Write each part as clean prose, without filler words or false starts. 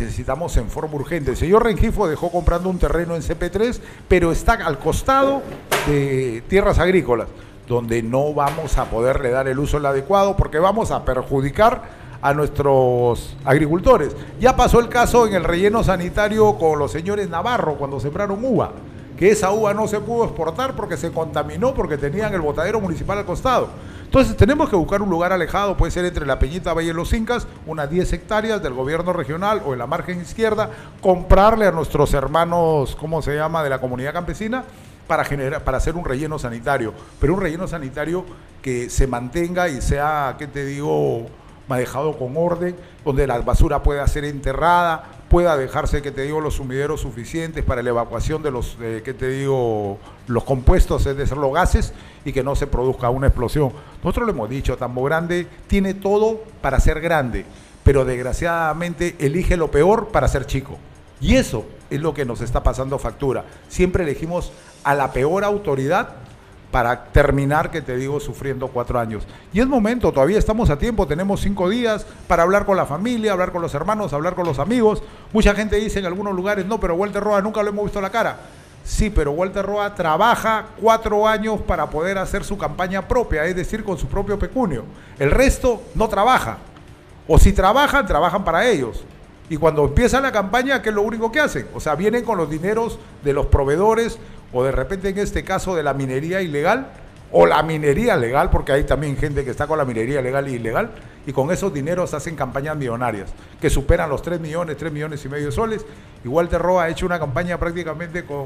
necesitamos en forma urgente. El señor Rengifo dejó comprando un terreno en CP3, pero está al costado de tierras agrícolas, donde no vamos a poderle dar el uso adecuado porque vamos a perjudicar a nuestros agricultores. Ya pasó el caso en el relleno sanitario con los señores Navarro cuando sembraron uva, que esa uva no se pudo exportar porque se contaminó, porque tenían el botadero municipal al costado. Entonces tenemos que buscar un lugar alejado, puede ser entre La Peñita, Valle de los Incas, unas 10 hectáreas del gobierno regional o en la margen izquierda, comprarle a nuestros hermanos, ¿cómo se llama?, de la comunidad campesina, para hacer un relleno sanitario, pero un relleno sanitario que se mantenga y sea, ¿qué te digo?, manejado con orden, donde la basura pueda ser enterrada, pueda dejarse, que te digo, los sumideros suficientes para la evacuación de los, que te digo, los compuestos, es decir, los gases, y que no se produzca una explosión. Nosotros lo hemos dicho, Tambo Grande tiene todo para ser grande, pero desgraciadamente elige lo peor para ser chico. Y eso es lo que nos está pasando factura. Siempre elegimos a la peor autoridad para terminar, que te digo, sufriendo 4 años. Y es momento, todavía estamos a tiempo, tenemos 5 días para hablar con la familia, hablar con los hermanos, hablar con los amigos. Mucha gente dice en algunos lugares, no, pero Walter Roa nunca lo hemos visto la cara. Sí, pero Walter Roa trabaja 4 años para poder hacer su campaña propia, es decir, con su propio pecunio. El resto no trabaja. O si trabajan, trabajan para ellos. Y cuando empieza la campaña, ¿qué es lo único que hacen? O sea, vienen con los dineros de los proveedores, o de repente en este caso de la minería ilegal, o la minería legal, porque hay también gente que está con la minería legal e ilegal, y con esos dineros hacen campañas millonarias, que superan los 3 millones y medio de soles. Y Walter Roa ha hecho una campaña prácticamente con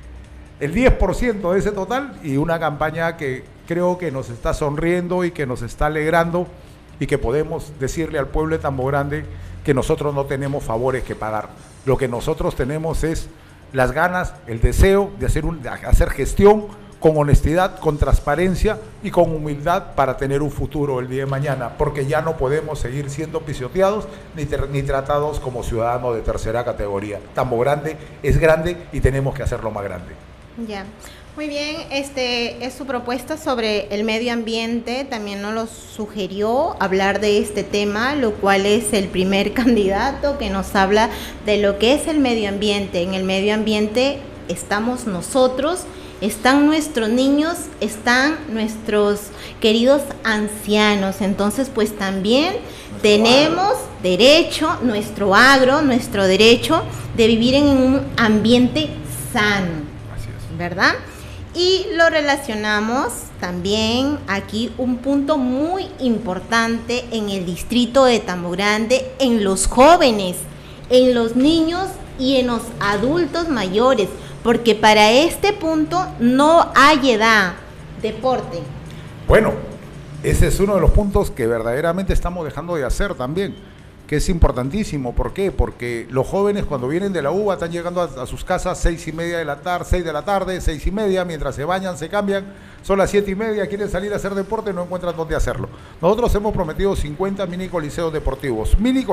el 10% de ese total, y una campaña que creo que nos está sonriendo y que nos está alegrando, y que podemos decirle al pueblo de Tambo Grande que nosotros no tenemos favores que pagar. Lo que nosotros tenemos es las ganas, el deseo de hacer gestión con honestidad, con transparencia y con humildad para tener un futuro el día de mañana, porque ya no podemos seguir siendo pisoteados ni tratados como ciudadanos de tercera categoría. Tambo Grande es grande y tenemos que hacerlo más grande. Ya. Muy bien, es su propuesta sobre el medio ambiente, también nos lo sugirió hablar de este tema, lo cual es el primer candidato que nos habla de lo que es el medio ambiente. En el medio ambiente estamos nosotros, están nuestros niños, están nuestros queridos ancianos, entonces pues también tenemos derecho, nuestro agro, nuestro derecho de vivir en un ambiente sano, ¿verdad? Y lo relacionamos también aquí un punto muy importante en el distrito de Tambo Grande, en los jóvenes, en los niños y en los adultos mayores, porque para este punto no hay edad. Deporte. Bueno, ese es uno de los puntos que verdaderamente estamos dejando de hacer también, que es importantísimo. ¿Por qué? Porque los jóvenes cuando vienen de la UBA están llegando a sus casas 6:30 de la tarde, 6 de la tarde, 6:30, mientras se bañan, se cambian, son las 7:30, quieren salir a hacer deporte y no encuentran dónde hacerlo. Nosotros hemos prometido 50 mini coliseos deportivos,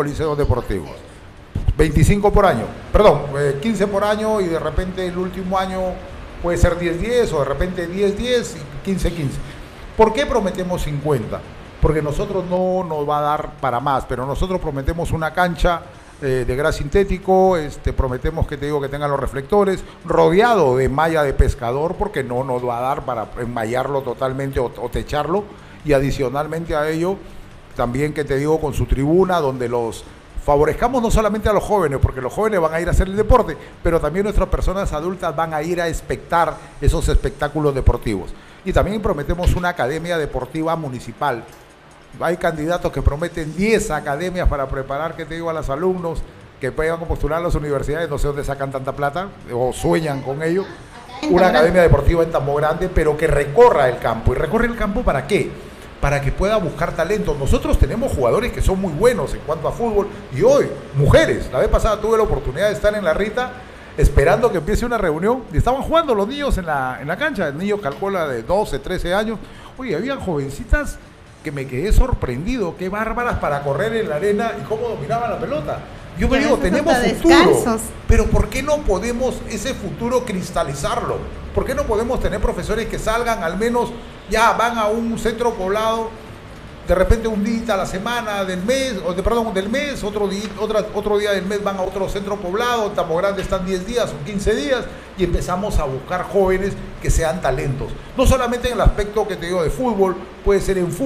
25 por año, perdón, 15 por año, y de repente el último año puede ser 10-10 o de repente 10-10 y 15-15. ¿Por qué prometemos 50? Porque nosotros no nos va a dar para más, pero nosotros prometemos una cancha de gras sintético, prometemos, que te digo, que tengan los reflectores, rodeado de malla de pescador, porque no nos va a dar para enmallarlo totalmente o techarlo, y adicionalmente a ello, también, que te digo, con su tribuna, donde los favorezcamos no solamente a los jóvenes, porque los jóvenes van a ir a hacer el deporte, pero también nuestras personas adultas van a ir a espectar esos espectáculos deportivos. Y también prometemos una academia deportiva municipal. Hay candidatos que prometen 10 academias para preparar, que te digo, a los alumnos que puedan postular a las universidades, no sé dónde sacan tanta plata, o sueñan con ello. Una academia deportiva en Tambo Grande, pero que recorra el campo. ¿Y recorre el campo para qué? Para que pueda buscar talento. Nosotros tenemos jugadores que son muy buenos en cuanto a fútbol, y hoy, mujeres. La vez pasada tuve la oportunidad de estar en La Rita, esperando que empiece una reunión, y estaban jugando los niños en la cancha. El niño calcula de 12, 13 años. Oye, habían jovencitas que me quedé sorprendido, qué bárbaras para correr en la arena y cómo dominaban la pelota. Yo me digo, tenemos futuro, pero ¿por qué no podemos ese futuro cristalizarlo? ¿Por qué no podemos tener profesores que salgan, al menos ya van a un centro poblado de repente un día a la semana del mes, del mes, otro día del mes van a otro centro poblado, Tambo Grande están 10 días o 15 días y empezamos a buscar jóvenes que sean talentos. No solamente en el aspecto que te digo de fútbol, puede ser en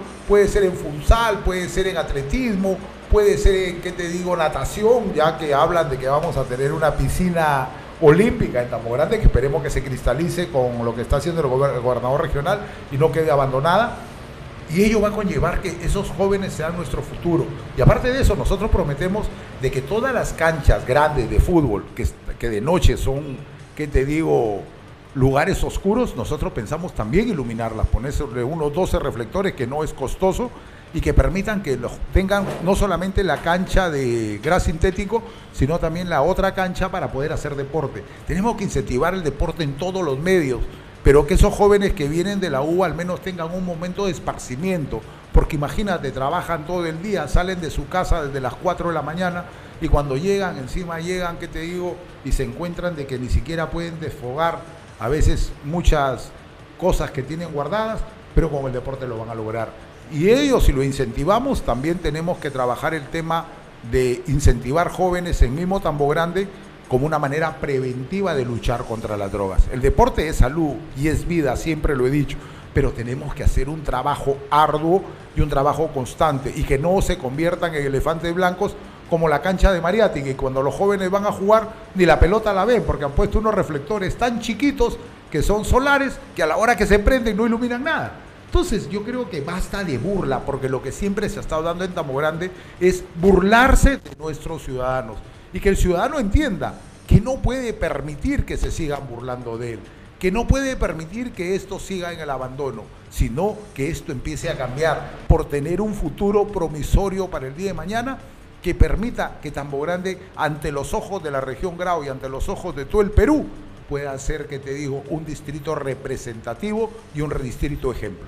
futsal, puede ser en atletismo, puede ser en, ¿qué te digo?, natación, ya que hablan de que vamos a tener una piscina olímpica en Tambo Grande, que esperemos que se cristalice con lo que está haciendo el gobernador regional y no quede abandonada. Y ello va a conllevar que esos jóvenes sean nuestro futuro. Y aparte de eso, nosotros prometemos de que todas las canchas grandes de fútbol, que de noche son, ¿qué te digo?, lugares oscuros, nosotros pensamos también iluminarlas, ponerle unos 12 reflectores, que no es costoso, y que permitan que tengan no solamente la cancha de gras sintético, sino también la otra cancha para poder hacer deporte. Tenemos que incentivar el deporte en todos los medios, pero que esos jóvenes que vienen de la U al menos tengan un momento de esparcimiento, porque imagínate, trabajan todo el día, salen de su casa desde las 4 de la mañana y cuando llegan, ¿qué te digo?, y se encuentran de que ni siquiera pueden desfogar a veces muchas cosas que tienen guardadas, pero con el deporte lo van a lograr. Y ellos, si lo incentivamos, también tenemos que trabajar el tema de incentivar jóvenes en mismo Tambo Grande como una manera preventiva de luchar contra las drogas. El deporte es salud y es vida, siempre lo he dicho, pero tenemos que hacer un trabajo arduo y un trabajo constante y que no se conviertan en elefantes blancos como la cancha de Mariátegui, y cuando los jóvenes van a jugar ni la pelota la ven porque han puesto unos reflectores tan chiquitos que son solares que a la hora que se prenden no iluminan nada. Entonces yo creo que basta de burla, porque lo que siempre se ha estado dando en Tambo Grande es burlarse de nuestros ciudadanos y que el ciudadano entienda que no puede permitir que se sigan burlando de él, que no puede permitir que esto siga en el abandono, sino que esto empiece a cambiar por tener un futuro promisorio para el día de mañana que permita que Tambo Grande, ante los ojos de la región Grau y ante los ojos de todo el Perú, pueda ser, que te digo, un distrito representativo y un distrito ejemplo.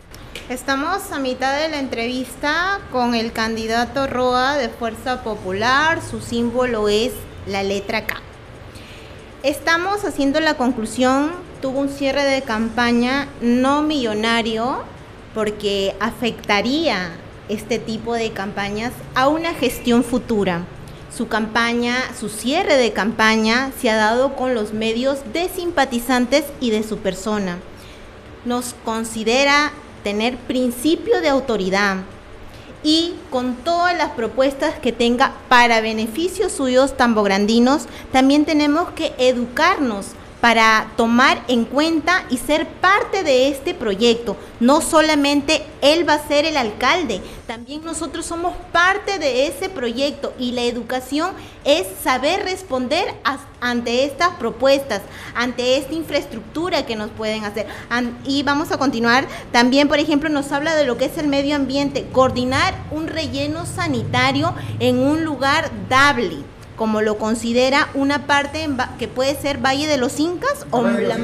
Estamos a mitad de la entrevista con el candidato Roa de Fuerza Popular. Su símbolo es la letra K. Estamos haciendo la conclusión. Tuvo un cierre de campaña no millonario porque afectaría este tipo de campañas a una gestión futura. Su campaña, su cierre de campaña se ha dado con los medios de simpatizantes y de su persona. Nos considera tener principio de autoridad y con todas las propuestas que tenga para beneficios suyos tambograndinos, también tenemos que educarnos para tomar en cuenta y ser parte de este proyecto. No solamente él va a ser el alcalde, también nosotros somos parte de ese proyecto y la educación es saber responder ante estas propuestas, ante esta infraestructura que nos pueden hacer. Y vamos a continuar. También, por ejemplo, nos habla de lo que es el medio ambiente, coordinar un relleno sanitario en un lugar dable, como lo considera una parte que puede ser Valle de los Incas o la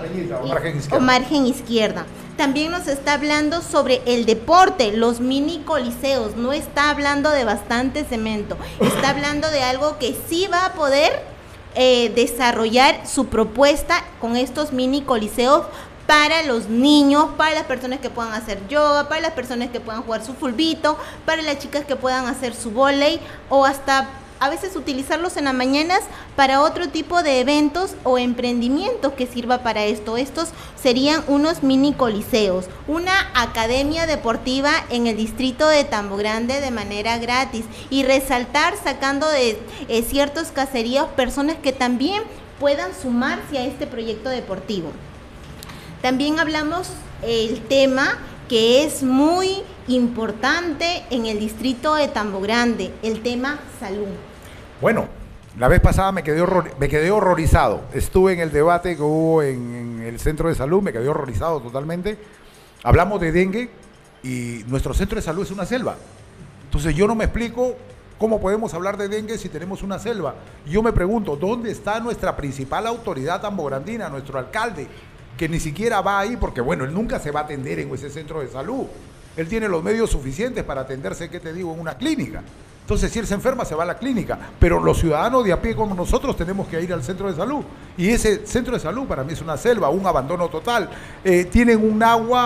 margen izquierda. También nos está hablando sobre el deporte, los mini coliseos. No está hablando de bastante cemento, está hablando de algo que sí va a poder desarrollar su propuesta con estos mini coliseos para los niños, para las personas que puedan hacer yoga, para las personas que puedan jugar su fulbito, para las chicas que puedan hacer su vóley o hasta a veces utilizarlos en las mañanas para otro tipo de eventos o emprendimientos que sirva para esto. Estos serían unos mini coliseos, una academia deportiva en el distrito de Tambo Grande de manera gratis y resaltar sacando de ciertos caseríos personas que también puedan sumarse a este proyecto deportivo. También hablamos el tema que es muy importante en el distrito de Tambo Grande, el tema salud. Bueno, la vez pasada me quedé horrorizado. Estuve en el debate que hubo en el centro de salud, me quedé horrorizado totalmente. Hablamos de dengue y nuestro centro de salud es una selva. Entonces yo no me explico cómo podemos hablar de dengue si tenemos una selva. Y yo me pregunto, ¿dónde está nuestra principal autoridad tambograndina, nuestro alcalde? Que ni siquiera va ahí porque, bueno, él nunca se va a atender en ese centro de salud. Él tiene los medios suficientes para atenderse, ¿qué te digo?, en una clínica. Entonces, si él se enferma, se va a la clínica. Pero los ciudadanos de a pie como nosotros tenemos que ir al centro de salud. Y ese centro de salud para mí es una selva, un abandono total. Tienen un agua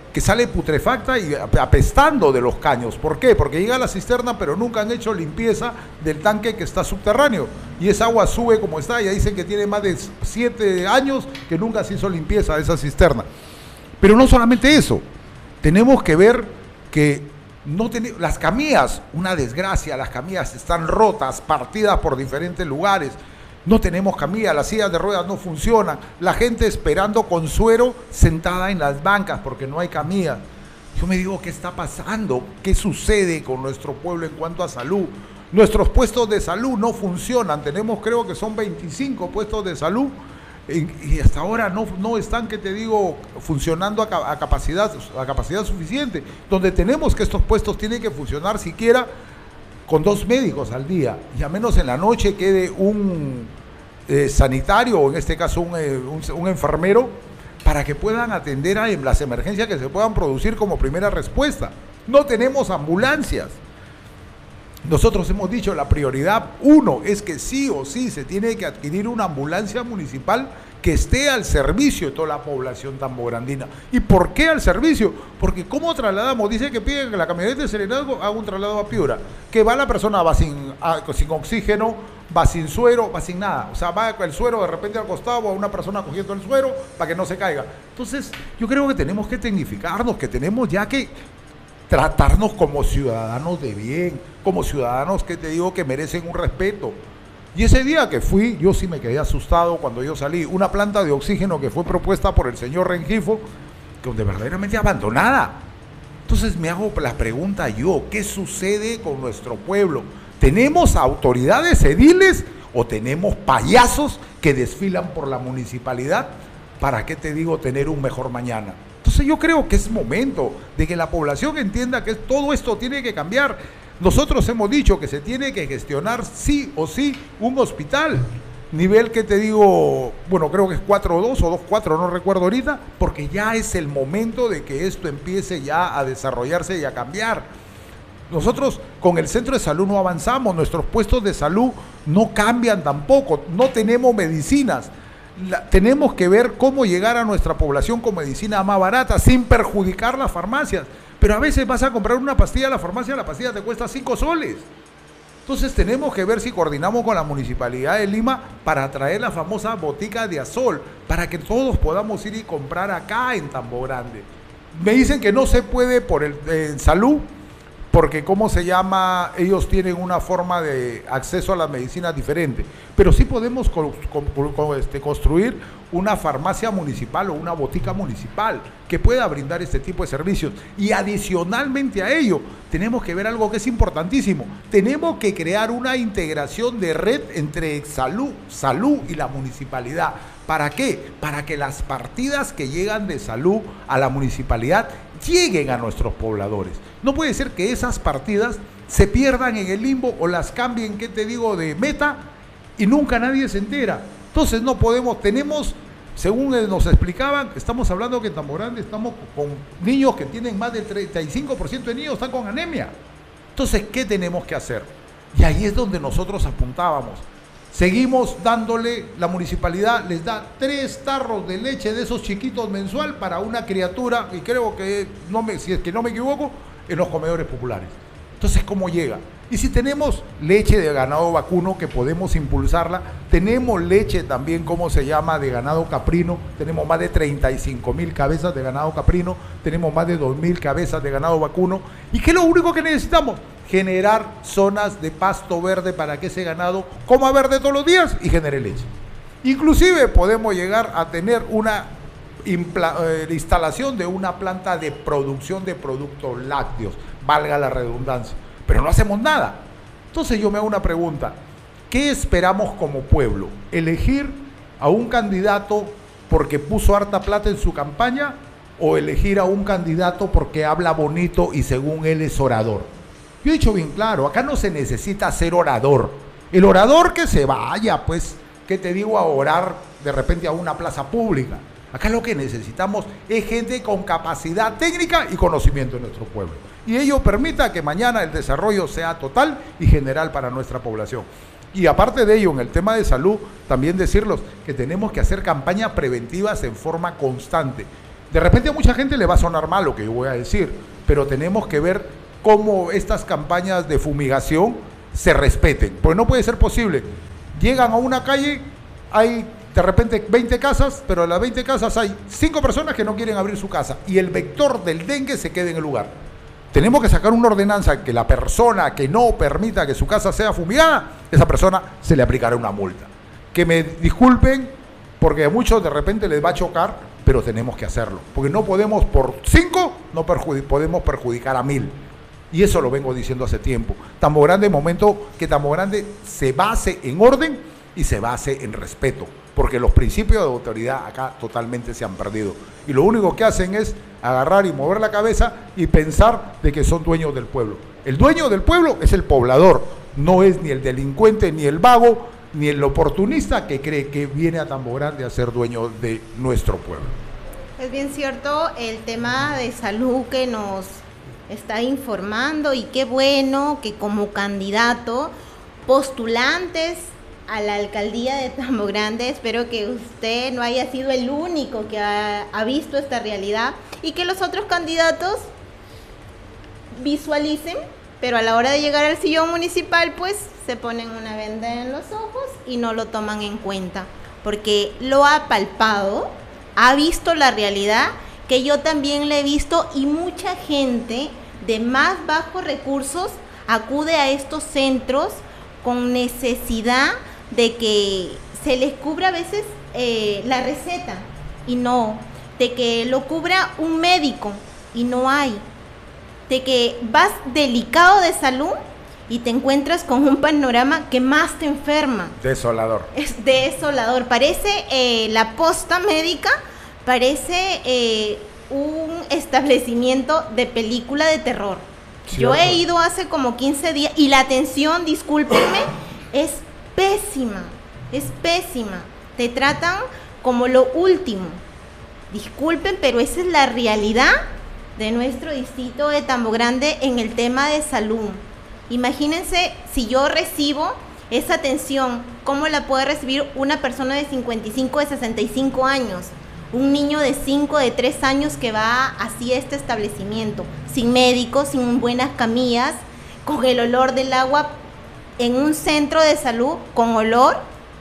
que sale putrefacta y apestando de los caños. ¿Por qué? Porque llega a la cisterna, pero nunca han hecho limpieza del tanque que está subterráneo. Y esa agua sube como está, ya dicen que tiene más de 7 años que nunca se hizo limpieza de esa cisterna. Pero no solamente eso, tenemos que ver que las camillas, una desgracia, las camillas están rotas, partidas por diferentes lugares. No tenemos camilla, las sillas de ruedas no funcionan, la gente esperando con suero sentada en las bancas porque no hay camilla. Yo me digo, ¿qué está pasando? ¿Qué sucede con nuestro pueblo en cuanto a salud? Nuestros puestos de salud no funcionan, tenemos creo que son 25 puestos de salud y hasta ahora no están, que te digo, funcionando a capacidad suficiente, donde tenemos que estos puestos tienen que funcionar siquiera con 2 médicos al día, y a menos en la noche quede un sanitario, o en este caso un enfermero, para que puedan atender a las emergencias que se puedan producir como primera respuesta. No tenemos ambulancias. Nosotros hemos dicho, la prioridad 1 es que sí o sí se tiene que adquirir una ambulancia municipal que esté al servicio de toda la población tambograndina. ¿Y por qué al servicio? Porque ¿cómo trasladamos? Dice que piden que la camioneta de Serenazgo haga un traslado a Piura, que va la persona, va sin oxígeno, va sin suero, va sin nada. O sea, va el suero de repente al costado, a una persona cogiendo el suero para que no se caiga. Entonces, yo creo que tenemos que tecnificarnos, que tenemos ya que tratarnos como ciudadanos de bien, como ciudadanos que te digo que merecen un respeto. Y ese día que fui, yo sí me quedé asustado cuando yo salí. Una planta de oxígeno que fue propuesta por el señor Rengifo, que verdaderamente abandonada. Entonces me hago la pregunta yo, ¿qué sucede con nuestro pueblo? ¿Tenemos autoridades ediles o tenemos payasos que desfilan por la municipalidad para, qué te digo, tener un mejor mañana? Entonces yo creo que es momento de que la población entienda que todo esto tiene que cambiar. Nosotros hemos dicho que se tiene que gestionar sí o sí un hospital, nivel que te digo, bueno, creo que es 4.2 o 2.4, no recuerdo ahorita, porque ya es el momento de que esto empiece ya a desarrollarse y a cambiar. Nosotros con el centro de salud no avanzamos, nuestros puestos de salud no cambian tampoco, no tenemos medicinas. Tenemos que ver cómo llegar a nuestra población con medicina más barata, sin perjudicar las farmacias. Pero a veces vas a comprar una pastilla a la farmacia, la pastilla te cuesta 5 soles. Entonces tenemos que ver si coordinamos con la Municipalidad de Lima para traer la famosa botica de Azol, para que todos podamos ir y comprar acá en Tambo Grande. Me dicen que no se puede por salud, porque ¿cómo se llama? Ellos tienen una forma de acceso a la medicina diferente, pero sí podemos construir una farmacia municipal o una botica municipal que pueda brindar este tipo de servicios. Y adicionalmente a ello, tenemos que ver algo que es importantísimo. Tenemos que crear una integración de red entre salud y la municipalidad. ¿Para qué? Para que las partidas que llegan de salud a la municipalidad lleguen a nuestros pobladores. No puede ser que esas partidas se pierdan en el limbo o las cambien, ¿qué te digo?, de meta y nunca nadie se entera. Entonces no podemos, según nos explicaban, estamos hablando que en Tambo Grande estamos con niños que tienen más del 35% de niños están con anemia. Entonces, ¿qué tenemos que hacer? Y ahí es donde nosotros apuntábamos. Seguimos dándole, la municipalidad les da 3 tarros de leche de esos chiquitos mensual para una criatura, y creo que, si es que no me equivoco, en los comedores populares. Entonces, ¿cómo llega? Y si tenemos leche de ganado vacuno que podemos impulsarla, tenemos leche también, ¿cómo se llama?, de ganado caprino, tenemos más de 35,000 cabezas de ganado caprino, tenemos más de 2,000 cabezas de ganado vacuno. ¿Y qué es lo único que necesitamos? Generar zonas de pasto verde para que ese ganado coma verde todos los días y genere leche. Inclusive podemos llegar a tener una instalación de una planta de producción de productos lácteos, valga la redundancia, pero no hacemos nada. Entonces yo me hago una pregunta, ¿qué esperamos como pueblo? ¿Elegir a un candidato porque puso harta plata en su campaña o elegir a un candidato porque habla bonito y según él es orador? Yo he dicho bien claro, acá no se necesita ser orador. El orador que se vaya, pues, ¿qué te digo?, a orar de repente a una plaza pública. Acá lo que necesitamos es gente con capacidad técnica y conocimiento de nuestro pueblo. Y ello permita que mañana el desarrollo sea total y general para nuestra población. Y aparte de ello, en el tema de salud, también decirles que tenemos que hacer campañas preventivas en forma constante. De repente a mucha gente le va a sonar mal lo que yo voy a decir, pero tenemos que ver cómo estas campañas de fumigación se respeten, porque no puede ser posible. Llegan a una calle, hay de repente 20 casas, pero de las 20 casas hay 5 personas que no quieren abrir su casa y el vector del dengue se queda en el lugar. Tenemos que sacar una ordenanza que la persona que no permita que su casa sea fumigada, esa persona se le aplicará una multa. Que me disculpen, porque a muchos de repente les va a chocar, pero tenemos que hacerlo. Porque no podemos por 5, no podemos perjudicar a 1000. Y eso lo vengo diciendo hace tiempo. Tambo Grande, momento que Tambo Grande se base en orden y se base en respeto. Porque los principios de autoridad acá totalmente se han perdido. Y lo único que hacen es agarrar y mover la cabeza y pensar de que son dueños del pueblo. El dueño del pueblo es el poblador, no es ni el delincuente, ni el vago, ni el oportunista que cree que viene a Tambo Grande a ser dueño de nuestro pueblo. Es bien cierto el tema de salud que nos está informando, y qué bueno que como candidato, postulantes a la alcaldía de Tambo Grande, espero que usted no haya sido el único que ha visto esta realidad, y que los otros candidatos visualicen, pero a la hora de llegar al sillón municipal pues se ponen una venda en los ojos y no lo toman en cuenta, porque lo ha palpado, ha visto la realidad que yo también le he visto, y mucha gente de más bajos recursos acude a estos centros con necesidad de que se les cubra a veces la receta, y no, de que lo cubra un médico y no hay, de que vas delicado de salud y te encuentras con un panorama que más te enferma. Desolador. Es desolador. Parece la posta médica, parece un establecimiento de película de terror. Sí, yo he ido hace como 15 días y la atención, discúlpenme, es pésima, es pésima. Te tratan como lo último. Disculpen, pero esa es la realidad de nuestro distrito de Tambo Grande en el tema de salud. Imagínense si yo recibo esa atención, ¿cómo la puede recibir una persona de 55, de 65 años? Un niño de 5, de 3 años que va así a este establecimiento, sin médicos, sin buenas camillas, con el olor del agua, en un centro de salud con olor,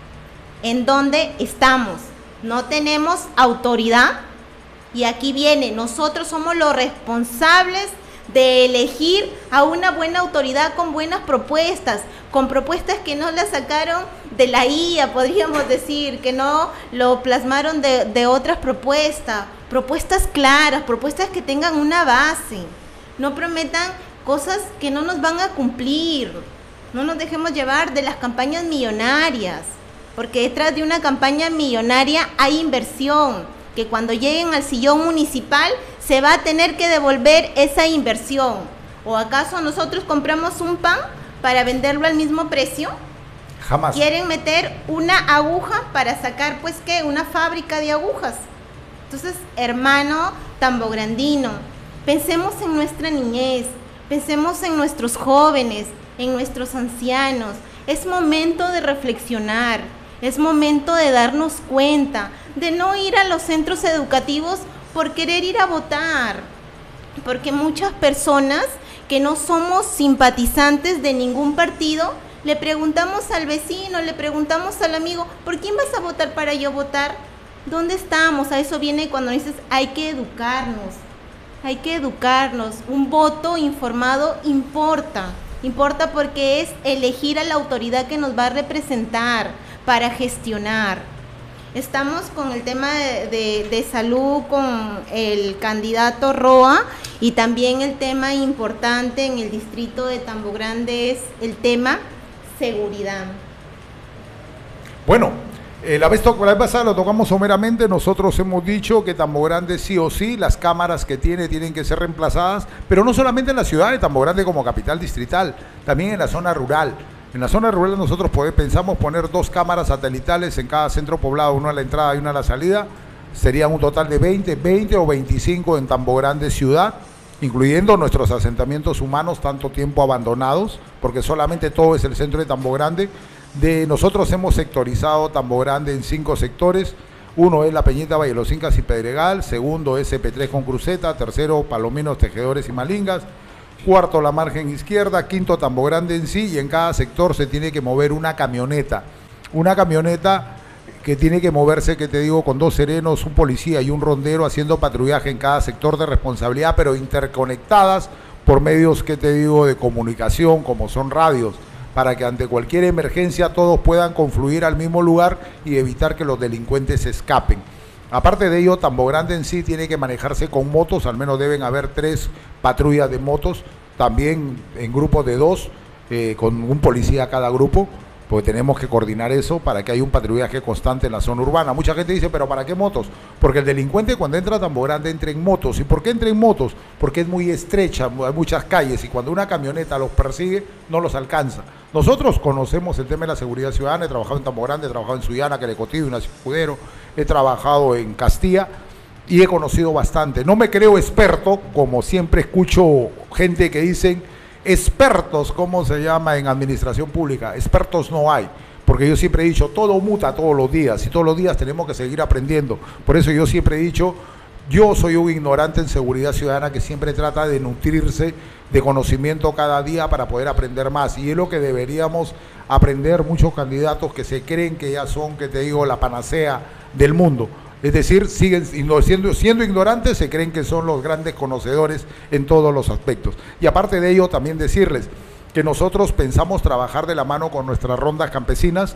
en donde estamos. No tenemos autoridad, y aquí viene, nosotros somos los responsables de elegir a una buena autoridad con buenas propuestas, con propuestas que no las sacaron de la IA, podríamos decir, que no lo plasmaron de otras propuestas, propuestas claras, propuestas que tengan una base, no prometan cosas que no nos van a cumplir, no nos dejemos llevar de las campañas millonarias, porque detrás de una campaña millonaria hay inversión, que cuando lleguen al sillón municipal se va a tener que devolver esa inversión. ¿O acaso nosotros compramos un pan para venderlo al mismo precio? Jamás. Quieren meter una aguja para sacar, pues, ¿qué? Una fábrica de agujas. Entonces, hermano tambograndino, pensemos en nuestra niñez, pensemos en nuestros jóvenes, en nuestros ancianos. Es momento de reflexionar, es momento de darnos cuenta, de no ir a los centros educativos por querer ir a votar, porque muchas personas que no somos simpatizantes de ningún partido, le preguntamos al vecino, le preguntamos al amigo, ¿por quién vas a votar para yo votar? ¿Dónde estamos? A eso viene cuando dices, hay que educarnos, un voto informado importa porque es elegir a la autoridad que nos va a representar para gestionar. Estamos con el tema de salud con el candidato Roa, y también el tema importante en el distrito de Tambo Grande es el tema seguridad. Bueno, la vez pasada lo tocamos someramente. Nosotros hemos dicho que Tambo Grande sí o sí, las cámaras que tienen que ser reemplazadas, pero no solamente en la ciudad de Tambo Grande como capital distrital, también en la zona rural. En la zona rural nosotros pensamos poner 2 cámaras satelitales en cada centro poblado, una a la entrada y una a la salida. Serían un total de 20 o 25 en Tambo Grande ciudad, incluyendo nuestros asentamientos humanos tanto tiempo abandonados, porque solamente todo es el centro de Tambo Grande. Nosotros hemos sectorizado Tambo Grande en 5 sectores. Uno es La Peñita, Valle de los Incas y Pedregal. Segundo es CP3 con Cruceta. Tercero, Palominos, Tejedores y Malingas. Cuarto, la margen izquierda. Quinto, Tambo Grande en sí. Y en cada sector se tiene que mover una camioneta. Una camioneta que tiene que moverse, que te digo, con 2 serenos, un policía y un rondero haciendo patrullaje en cada sector de responsabilidad, pero interconectadas por medios, que te digo, de comunicación, como son radios, para que ante cualquier emergencia todos puedan confluir al mismo lugar y evitar que los delincuentes escapen. Aparte de ello, Tambo Grande en sí tiene que manejarse con motos, al menos deben haber 3 patrullas de motos, también en grupos de 2, con un policía a cada grupo, porque tenemos que coordinar eso para que haya un patrullaje constante en la zona urbana. Mucha gente dice, ¿pero para qué motos? Porque el delincuente cuando entra a Tambo Grande entra en motos. ¿Y por qué entra en motos? Porque es muy estrecha, hay muchas calles, y cuando una camioneta los persigue, no los alcanza. Nosotros conocemos el tema de la seguridad ciudadana, he trabajado en Tambo Grande, he trabajado en Sullana, Querecotillo, Ignacio Escudero, he trabajado en Castilla, y he conocido bastante. No me creo experto, como siempre escucho gente que dicen, expertos, ¿cómo se llama en administración pública? Expertos no hay, porque yo siempre he dicho, todo muta todos los días, y todos los días tenemos que seguir aprendiendo. Por eso yo siempre he dicho, yo soy un ignorante en seguridad ciudadana que siempre trata de nutrirse de conocimiento cada día para poder aprender más, y es lo que deberíamos aprender muchos candidatos que se creen que ya son, que te digo, la panacea del mundo. Es decir, siguen siendo ignorantes, se creen que son los grandes conocedores en todos los aspectos. Y aparte de ello, también decirles que nosotros pensamos trabajar de la mano con nuestras rondas campesinas,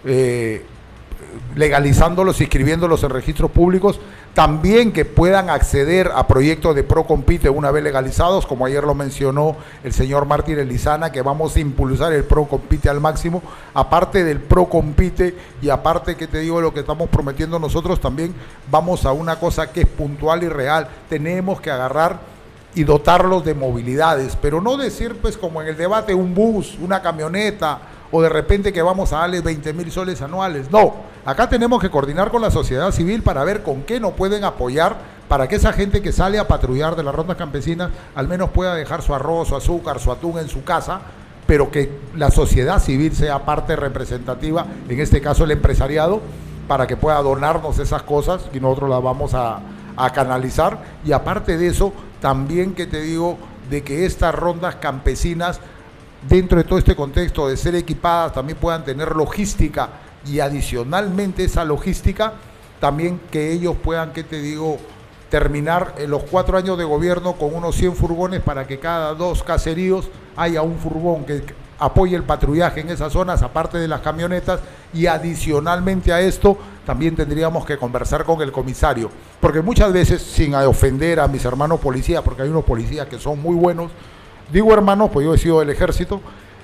legalizándolos, inscribiéndolos en registros públicos, también que puedan acceder a proyectos de Procompite una vez legalizados, como ayer lo mencionó el señor Martín Elizana, que vamos a impulsar el Procompite al máximo. Aparte del Procompite y aparte, que te digo, lo que estamos prometiendo nosotros, también vamos a una cosa que es puntual y real. Tenemos que agarrar y dotarlos de movilidades, pero no decir, pues, como en el debate, un bus, una camioneta, o de repente que vamos a darles 20,000 soles anuales. No, acá tenemos que coordinar con la sociedad civil para ver con qué nos pueden apoyar, para que esa gente que sale a patrullar de las rondas campesinas al menos pueda dejar su arroz, su azúcar, su atún en su casa, pero que la sociedad civil sea parte representativa, en este caso el empresariado, para que pueda donarnos esas cosas y nosotros las vamos a canalizar. Y aparte de eso, también, que te digo, de que estas rondas campesinas, dentro de todo este contexto de ser equipadas, también puedan tener logística, y adicionalmente esa logística, también que ellos puedan, que te digo, terminar en los 4 años de gobierno con unos 100 furgones para que cada 2 caseríos haya un furgón que apoye el patrullaje en esas zonas, aparte de las camionetas. Y adicionalmente a esto, también tendríamos que conversar con el comisario, porque muchas veces, sin ofender a mis hermanos policías, porque hay unos policías que son muy buenos, digo hermanos, pues yo he sido del ejército,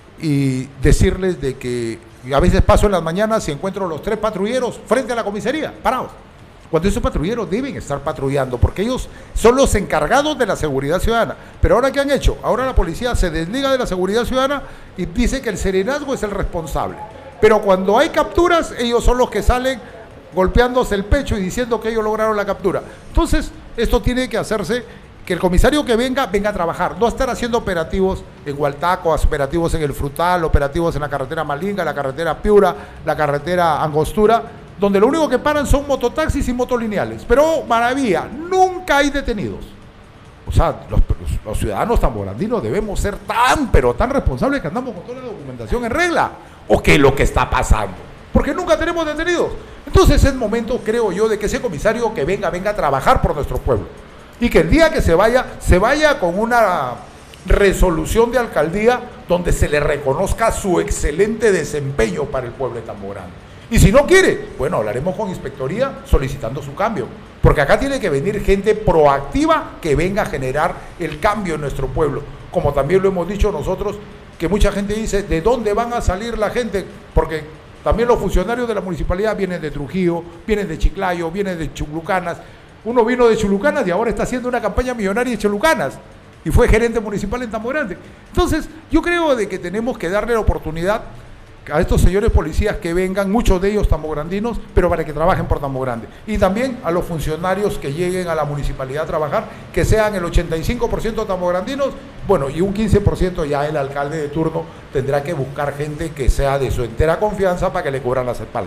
y decirles de que a veces paso en las mañanas y encuentro los 3 patrulleros frente a la comisaría, parados, cuando esos patrulleros deben estar patrullando, porque ellos son los encargados de la seguridad ciudadana. Pero ahora, ¿qué han hecho? Ahora la policía se desliga de la seguridad ciudadana y dice que el serenazgo es el responsable. Pero cuando hay capturas, ellos son los que salen golpeándose el pecho y diciendo que ellos lograron la captura. Entonces, esto tiene que hacerse, que el comisario que venga a trabajar, no estar haciendo operativos en Hualtaco, operativos en el Frutal, operativos en la carretera Malinga, la carretera Piura, la carretera Angostura, donde lo único que paran son mototaxis y motolineales. Pero, maravilla, nunca hay detenidos. O sea, los ciudadanos tambograndinos debemos ser pero tan responsables, que andamos con toda la documentación en regla. ¿O qué es lo que está pasando? Porque nunca tenemos detenidos. Entonces es momento, creo yo, de que ese comisario que venga a trabajar por nuestro pueblo. Y que el día que se vaya con una resolución de alcaldía donde se le reconozca su excelente desempeño para el pueblo de Tambo Grande. Y si no quiere, bueno, hablaremos con inspectoría solicitando su cambio, porque acá tiene que venir gente proactiva que venga a generar el cambio en nuestro pueblo, como también lo hemos dicho nosotros, que mucha gente dice, ¿de dónde van a salir la gente? Porque también los funcionarios de la municipalidad vienen de Trujillo, vienen de Chiclayo, vienen de Chulucanas. Uno vino de Chulucanas y ahora está haciendo una campaña millonaria de Chulucanas y fue gerente municipal en Tambo Grande. Entonces, yo creo de que tenemos que darle la oportunidad a estos señores policías que vengan, muchos de ellos tambograndinos, pero para que trabajen por Tambo Grande. Y también a los funcionarios que lleguen a la municipalidad a trabajar, que sean el 85% tambograndinos, bueno, y un 15% ya el alcalde de turno tendrá que buscar gente que sea de su entera confianza para que le cubran las espaldas.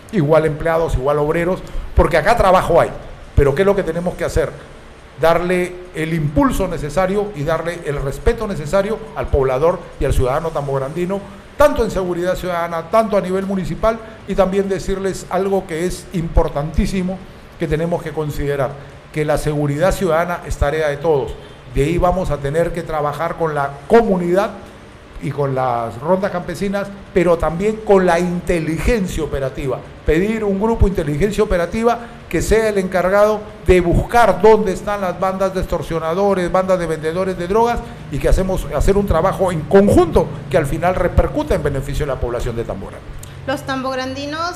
igual empleados, igual obreros, porque acá trabajo hay. Pero ¿qué es lo que tenemos que hacer? Darle el impulso necesario y darle el respeto necesario al poblador y al ciudadano tambograndino, tanto en seguridad ciudadana, tanto a nivel municipal, y también decirles algo que es importantísimo que tenemos que considerar, que la seguridad ciudadana es tarea de todos. De ahí vamos a tener que trabajar con la comunidad y con las rondas campesinas, pero también con la inteligencia operativa. Pedir un grupo de inteligencia operativa que sea el encargado de buscar dónde están las bandas de extorsionadores, bandas de vendedores de drogas, y que hacer un trabajo en conjunto que al final repercuta en beneficio de la población de Tambora. Los tambograndinos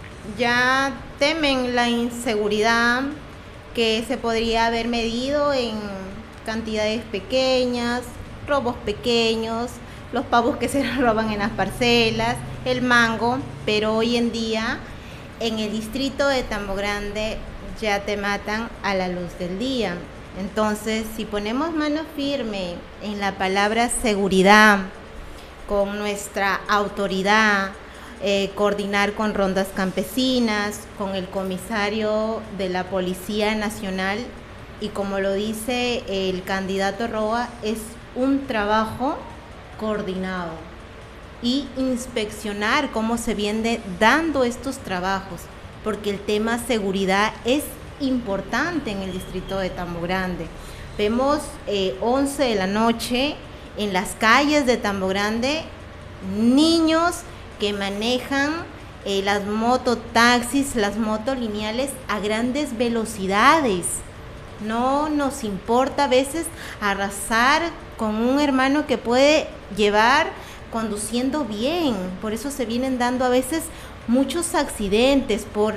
ya temen la inseguridad que se podría haber medido en cantidades pequeñas, robos pequeños, los pavos que se roban en las parcelas, el mango, pero hoy en día en el distrito de Tambogrande ya te matan a la luz del día. Entonces, si ponemos mano firme en la palabra seguridad, con nuestra autoridad, coordinar con rondas campesinas, con el comisario de la Policía Nacional, y como lo dice el candidato Roa, es un trabajo coordinado y inspeccionar cómo se vienen dando estos trabajos, porque el tema seguridad es importante en el distrito de Tambogrande. Vemos 11 de la noche en las calles de Tambogrande niños que manejan las mototaxis, las motolineales a grandes velocidades. No nos importa a veces arrasar con un hermano que puede llevar conduciendo bien. Por eso se vienen dando a veces muchos accidentes por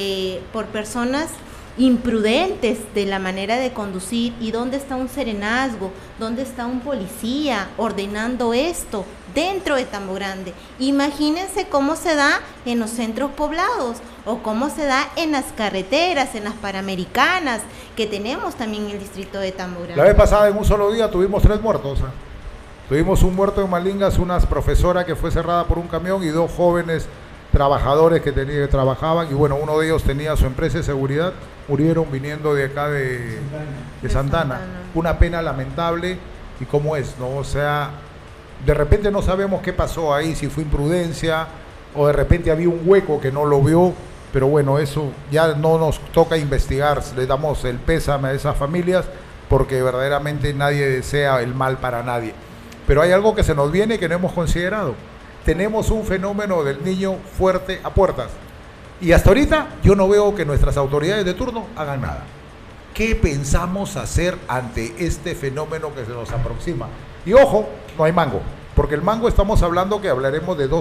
personas imprudentes de la manera de conducir. ¿Y dónde está un serenazgo? ¿Dónde está un policía ordenando esto dentro de Tambogrande? Imagínense cómo se da en los centros poblados o cómo se da en las carreteras, en las Panamericanas, que tenemos también en el distrito de Tambogrande. La vez pasada, en un solo día, tuvimos 3 muertos. Tuvimos un muerto en Malingas, una profesora que fue cerrada por un camión, y 2 jóvenes trabajadores que trabajaban, y bueno, uno de ellos tenía su empresa de seguridad, murieron viniendo de acá de Santana. Una pena lamentable, y cómo es, ¿no? O sea, de repente no sabemos qué pasó ahí, si fue imprudencia o de repente había un hueco que no lo vio, pero bueno, eso ya no nos toca investigar. Le damos el pésame a esas familias, porque verdaderamente nadie desea el mal para nadie. Pero hay algo que se nos viene que no hemos considerado. Tenemos un fenómeno del niño fuerte a puertas, y hasta ahorita yo no veo que nuestras autoridades de turno hagan nada. ¿Qué pensamos hacer ante este fenómeno que se nos aproxima? Y ojo, no hay mango, porque el mango estamos hablando que hablaremos de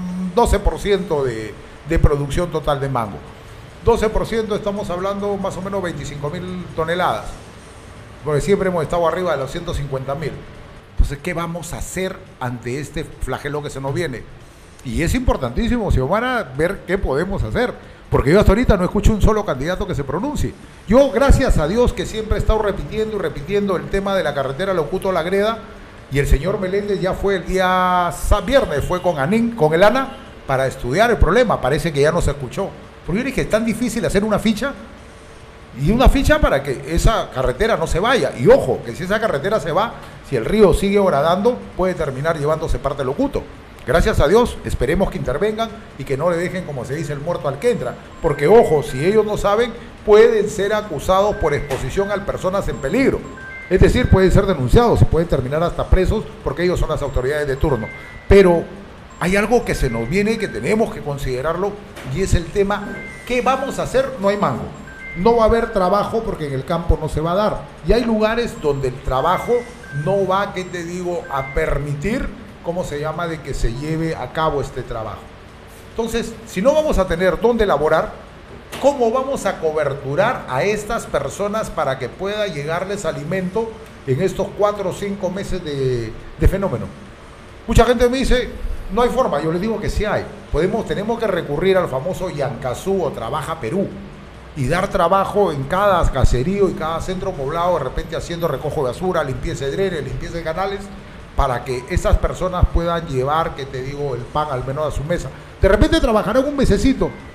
12% de producción total de mango. 12% estamos hablando más o menos 25.000 toneladas, porque siempre hemos estado arriba de los 150.000. Entonces, ¿qué vamos a hacer ante este flagelo que se nos viene? Y es importantísimo, Xiomara, ver qué podemos hacer, porque yo hasta ahorita no escucho un solo candidato que se pronuncie. Yo, gracias a Dios, que siempre he estado repitiendo y repitiendo el tema de la carretera Locuto-La Greda, y el señor Meléndez ya fue el día viernes, fue con el ANA para estudiar el problema. Parece que ya no se escuchó. Porque yo dije, es tan difícil hacer una ficha, y una ficha para que esa carretera no se vaya. Y ojo, que si esa carretera se va, si el río sigue horadando, puede terminar llevándose parte del Locuto. Gracias a Dios, esperemos que intervengan y que no le dejen, como se dice, el muerto al que entra. Porque ojo, si ellos no saben, pueden ser acusados por exposición a personas en peligro. Es decir, pueden ser denunciados y pueden terminar hasta presos, porque ellos son las autoridades de turno. Pero hay algo que se nos viene y que tenemos que considerarlo, y es el tema, ¿qué vamos a hacer? No hay mango. No va a haber trabajo porque en el campo no se va a dar. Y hay lugares donde el trabajo no va, ¿qué te digo?, a permitir, ¿cómo se llama?, de que se lleve a cabo este trabajo. Entonces, si no vamos a tener dónde laborar, ¿cómo vamos a coberturar a estas personas para que pueda llegarles alimento en estos 4 o 5 meses de fenómeno? Mucha gente me dice, no hay forma. Yo les digo que sí hay. Tenemos que recurrir al famoso Yancazú o Trabaja Perú, y dar trabajo en cada caserío y cada centro poblado, de repente haciendo recojo de basura, limpieza de drenes, limpieza de canales, para que esas personas puedan llevar, que te digo, el pan al menos a su mesa. De repente trabajarán un mesecito,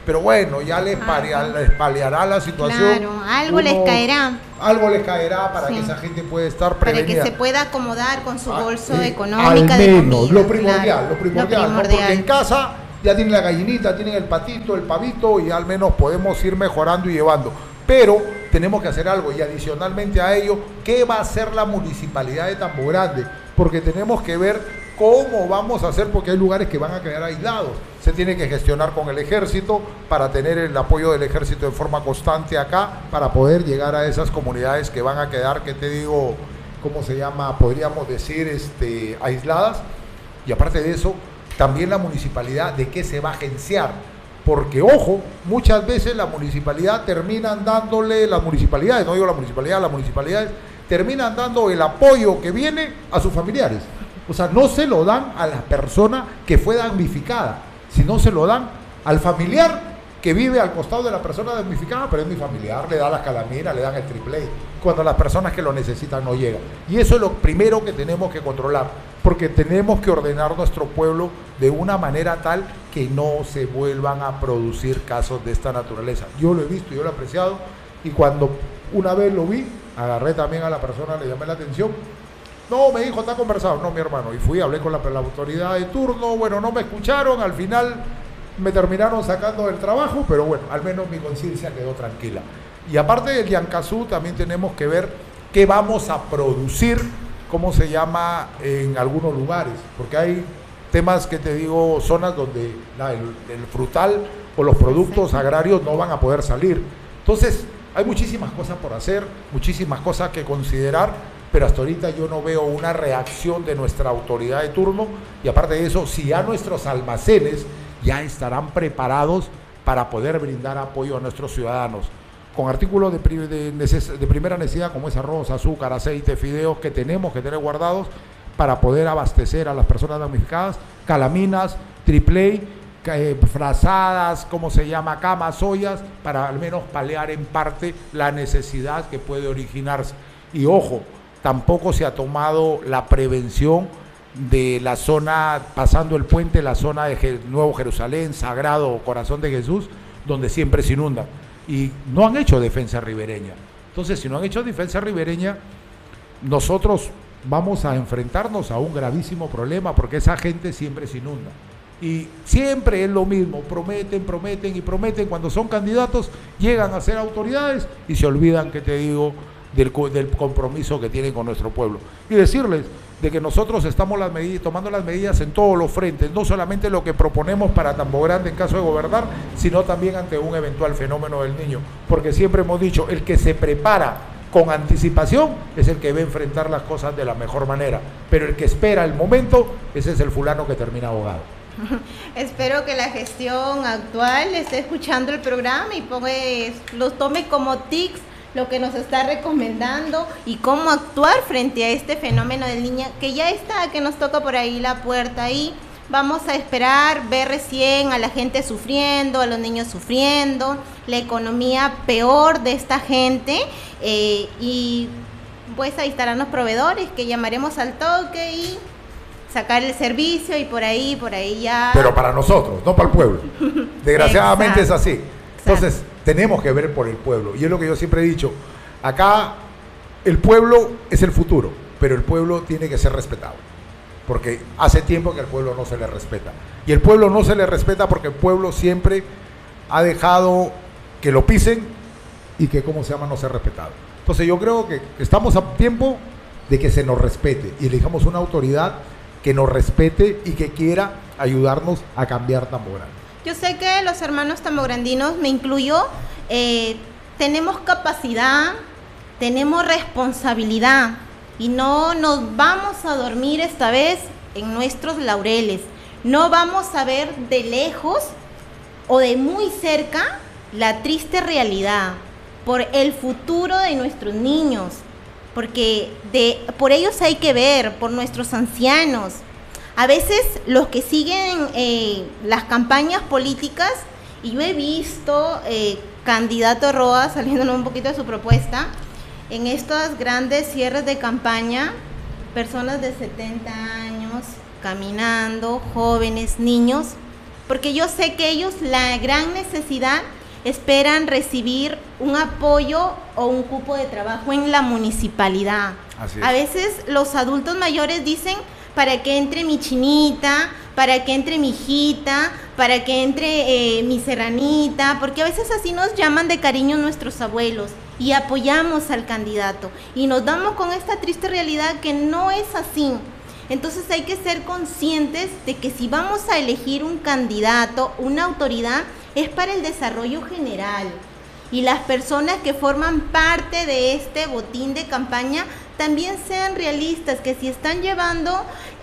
pero bueno, ya les paliará la situación. Claro, algo les caerá. Algo les caerá para Sí. que esa gente pueda estar prevenida. Para que se pueda acomodar con su bolso económica al de menos, comida, lo primordial, claro, lo primordial, ¿no? Porque en casa ya tienen la gallinita, tienen el patito, el pavito y al menos podemos ir mejorando y llevando. Pero tenemos que hacer algo y adicionalmente a ello, ¿qué va a hacer la municipalidad de Tambo Grande? Porque tenemos que ver cómo vamos a hacer, porque hay lugares que van a quedar aislados. Se tiene que gestionar con el ejército para tener el apoyo del ejército en forma constante acá, para poder llegar a esas comunidades que van a quedar, que te digo, ¿cómo se llama? Podríamos decir, aisladas. Y aparte de eso, también la municipalidad, ¿de qué se va a agenciar? Porque, ojo, muchas veces la municipalidad terminan dándole, las municipalidades, no digo la municipalidad, las municipalidades terminan dando el apoyo que viene a sus familiares. O sea, no se lo dan a la persona que fue damnificada, sino se lo dan al familiar que vive al costado de la persona damnificada, pero es mi familiar, le da las calaminas, le dan el triple A, cuando las personas que lo necesitan no llegan. Y eso es lo primero que tenemos que controlar, porque tenemos que ordenar nuestro pueblo de una manera tal que no se vuelvan a producir casos de esta naturaleza. Yo lo he visto, yo lo he apreciado, y cuando una vez lo vi, agarré también a la persona, le llamé la atención. No, me dijo, está conversado. No, mi hermano. Y fui, hablé con la autoridad de turno. Bueno, no me escucharon. Al final me terminaron sacando del trabajo, pero bueno, al menos mi conciencia quedó tranquila. Y aparte del Yancazú, también tenemos que ver qué vamos a producir, cómo se llama, en algunos lugares. Porque hay temas que te digo, zonas donde el frutal o los productos agrarios no van a poder salir. Entonces, hay muchísimas cosas por hacer, muchísimas cosas que considerar, pero hasta ahorita yo no veo una reacción de nuestra autoridad de turno. Y aparte de eso, si ya nuestros almacenes ya estarán preparados para poder brindar apoyo a nuestros ciudadanos, con artículos de primera necesidad como es arroz, azúcar, aceite, fideos, que tenemos que tener guardados para poder abastecer a las personas damnificadas, calaminas, triple A, frazadas, ¿cómo se llama? Camas, ollas, para al menos paliar en parte la necesidad que puede originarse. Y ojo, tampoco se ha tomado la prevención de la zona, pasando el puente, la zona de Nuevo Jerusalén, Sagrado Corazón de Jesús, donde siempre se inunda. Y no han hecho defensa ribereña. Entonces, si no han hecho defensa ribereña, nosotros vamos a enfrentarnos a un gravísimo problema, porque esa gente siempre se inunda. Y siempre es lo mismo, prometen y prometen. Cuando son candidatos, llegan a ser autoridades y se olvidan, que te digo, del compromiso que tienen con nuestro pueblo. Y decirles de que nosotros estamos tomando las medidas en todos los frentes, no solamente lo que proponemos para Tambo Grande en caso de gobernar, sino también ante un eventual fenómeno del Niño, porque siempre hemos dicho, el que se prepara con anticipación es el que va a enfrentar las cosas de la mejor manera, pero el que espera el momento, ese es el fulano que termina ahogado. Espero que la gestión actual esté escuchando el programa y los tome como tics, lo que nos está recomendando y cómo actuar frente a este fenómeno del Niño, que ya está, que nos toca por ahí la puerta ahí. Vamos a esperar, ver recién a la gente sufriendo, a los niños sufriendo, la economía peor de esta gente, y pues ahí estarán los proveedores que llamaremos al toque y sacar el servicio y por ahí ya. Pero para nosotros, no para el pueblo. Desgraciadamente es así. Entonces, tenemos que ver por el pueblo. Y es lo que yo siempre he dicho. Acá el pueblo es el futuro, pero el pueblo tiene que ser respetado. Porque hace tiempo que al pueblo no se le respeta. Y el pueblo no se le respeta porque el pueblo siempre ha dejado que lo pisen y que, ¿cómo se llama?, no sea respetado. Entonces yo creo que estamos a tiempo de que se nos respete y elijamos una autoridad que nos respete y que quiera ayudarnos a cambiar Tambo Grande. Yo sé que los hermanos tambograndinos, me incluyo, tenemos capacidad, tenemos responsabilidad y no nos vamos a dormir esta vez en nuestros laureles. No vamos a ver de lejos o de muy cerca la triste realidad por el futuro de nuestros niños, porque por ellos hay que ver, por nuestros ancianos. A veces los que siguen las campañas políticas, y yo he visto candidato Roa, saliéndonos un poquito de su propuesta, en estos grandes cierres de campaña, personas de 70 años caminando, jóvenes, niños, porque yo sé que ellos la gran necesidad esperan recibir un apoyo o un cupo de trabajo en la municipalidad. Así es. A veces los adultos mayores dicen, para que entre mi chinita, para que entre mi hijita, para que entre mi serranita, porque a veces así nos llaman de cariño nuestros abuelos, y apoyamos al candidato y nos damos con esta triste realidad que no es así. Entonces hay que ser conscientes de que si vamos a elegir un candidato, una autoridad, es para el desarrollo general, y las personas que forman parte de este botín de campaña también sean realistas, que si están llevando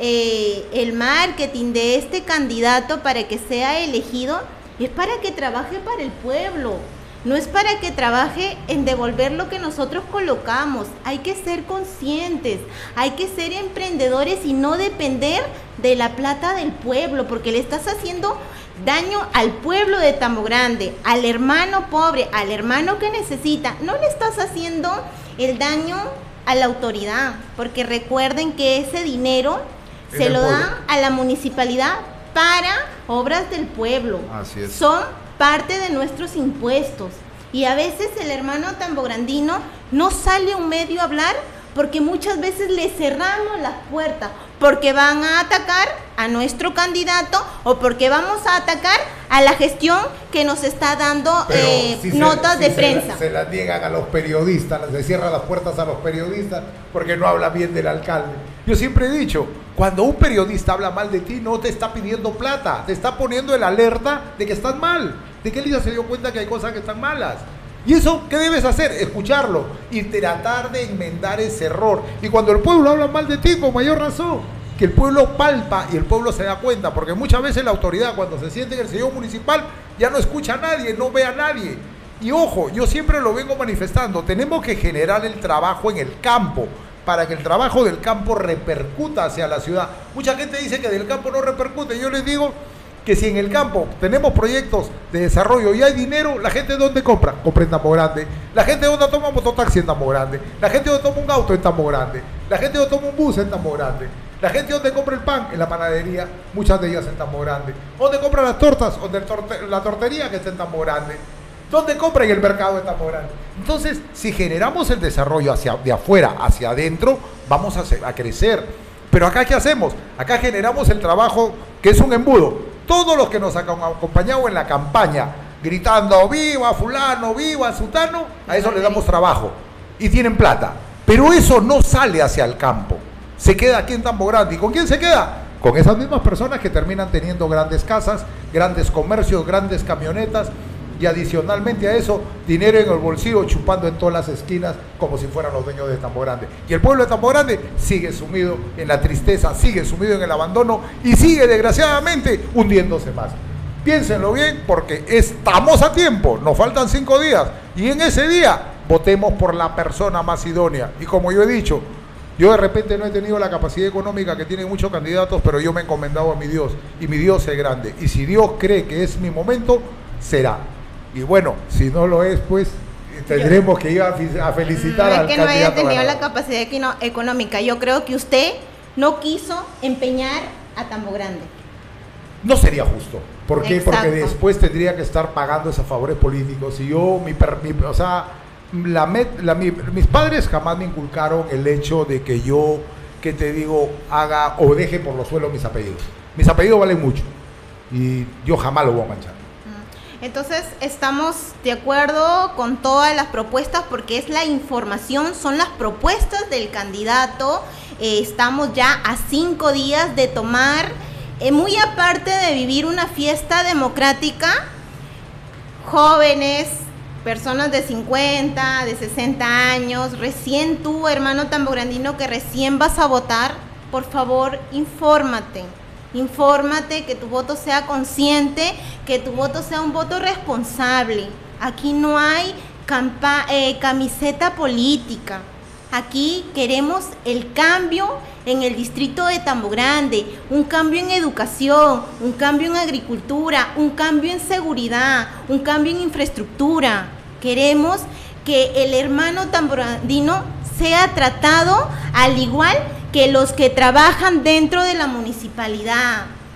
el marketing de este candidato para que sea elegido, es para que trabaje para el pueblo, no es para que trabaje en devolver lo que nosotros colocamos. Hay que ser conscientes, hay que ser emprendedores y no depender de la plata del pueblo, porque le estás haciendo daño al pueblo de Tambo Grande, al hermano pobre, al hermano que necesita. No le estás haciendo el daño a la autoridad, porque recuerden que ese dinero se lo dan a la municipalidad para obras del pueblo. Así es. Son parte de nuestros impuestos, y a veces el hermano tambograndino no sale a un medio a hablar porque muchas veces le cerramos las puertas, porque van a atacar a nuestro candidato o porque vamos a atacar a la gestión que nos está dando notas de prensa. Se las niegan a los periodistas, se cierran las puertas a los periodistas porque no habla bien del alcalde. Yo siempre he dicho, cuando un periodista habla mal de ti, no te está pidiendo plata, te está poniendo el alerta de que estás mal, de que él ya se dio cuenta que hay cosas que están malas. ¿Y eso qué debes hacer? Escucharlo y tratar de enmendar ese error. Y cuando el pueblo habla mal de ti, con mayor razón, que el pueblo palpa y el pueblo se da cuenta, porque muchas veces la autoridad, cuando se siente en el sillón municipal, ya no escucha a nadie, no ve a nadie. Y ojo, yo siempre lo vengo manifestando, tenemos que generar el trabajo en el campo, para que el trabajo del campo repercuta hacia la ciudad. Mucha gente dice que del campo no repercute. Yo les digo que si en el campo tenemos proyectos de desarrollo y hay dinero, la gente ¿dónde compra? Compra en Tambo Grande. La gente ¿dónde toma mototaxi en Tambo Grande? La gente ¿dónde toma un auto en Tambo Grande? La gente ¿dónde toma un bus en Tambo Grande? La gente ¿dónde compra el pan? En la panadería, muchas de ellas en Tambo Grande. ¿Dónde compra las tortas? ¿Dónde la tortería que está en Tambo Grande? ¿Dónde compra? En el mercado de Tambo Grande. Entonces, si generamos el desarrollo de afuera hacia adentro, vamos a crecer. Pero acá, ¿qué hacemos? Acá generamos el trabajo que es un embudo. Todos los que nos han acompañado en la campaña, gritando, viva fulano, viva sutano, a eso le damos trabajo. Y tienen plata. Pero eso no sale hacia el campo. Se queda aquí en Tambo Grande. ¿Y con quién se queda? Con esas mismas personas que terminan teniendo grandes casas, grandes comercios, grandes camionetas, y adicionalmente a eso, dinero en el bolsillo, chupando en todas las esquinas como si fueran los dueños de Tambo Grande. Y el pueblo de Tambo Grande sigue sumido en la tristeza, sigue sumido en el abandono y sigue desgraciadamente hundiéndose más. Piénsenlo bien, porque estamos a tiempo, nos faltan 5 días, y en ese día votemos por la persona más idónea. Y como yo he dicho, yo de repente no he tenido la capacidad económica que tienen muchos candidatos, pero yo me he encomendado a mi Dios, y mi Dios es grande. Y si Dios cree que es mi momento, será. Y bueno, si no lo es, pues tendremos que ir a felicitar al candidato. No es que no haya tenido la capacidad económica. Yo creo que usted no quiso empeñar a Tambo Grande. No sería justo. ¿Por qué? Exacto. Porque después tendría que estar pagando esos favores políticos. Y yo, mis padres jamás me inculcaron el hecho de que yo, que te digo, haga o deje por los suelos mis apellidos. Mis apellidos valen mucho y yo jamás lo voy a manchar. Entonces estamos de acuerdo con todas las propuestas, porque es la información, son las propuestas del candidato. Estamos ya a 5 días de tomar, muy aparte de vivir una fiesta democrática, jóvenes, personas de 50, de 60 años, recién tú, hermano tambograndino, que recién vas a votar, por favor, infórmate. Infórmate, que tu voto sea consciente, que tu voto sea un voto responsable. Aquí no hay camiseta política. Aquí queremos el cambio en el distrito de Tambo Grande, un cambio en educación, un cambio en agricultura, un cambio en seguridad, un cambio en infraestructura. Queremos que el hermano tambograndino sea tratado al igual que los que trabajan dentro de la municipalidad.